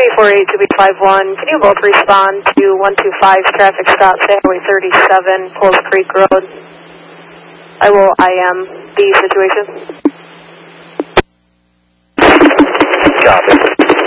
348 2B51, can you both respond to 125 traffic stop, Highway 37, Pulse Creek Road? I will IM the situation. Copy.